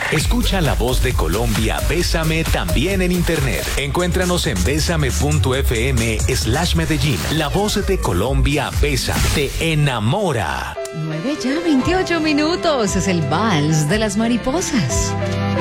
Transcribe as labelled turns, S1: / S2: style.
S1: Escucha La Voz de Colombia, Bésame también en internet. Encuéntranos en besame.fm/Medellín. La Voz de Colombia, Bésame, te enamora.
S2: 9 ya, 28 minutos. Es el vals de las mariposas.